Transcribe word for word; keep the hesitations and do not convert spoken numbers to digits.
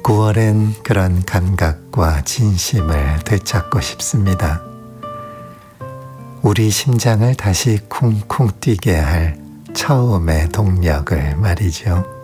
구월엔 그런 감각과 진심을 되찾고 싶습니다. 우리 심장을 다시 쿵쿵 뛰게 할 처음의 동력을 말이죠.